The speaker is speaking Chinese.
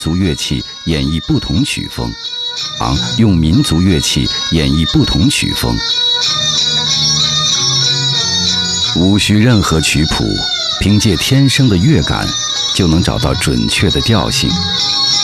族乐器演绎不同曲风，用民族乐器演绎不同曲风，无需任何曲谱，凭借天生的乐感，就能找到准确的调性。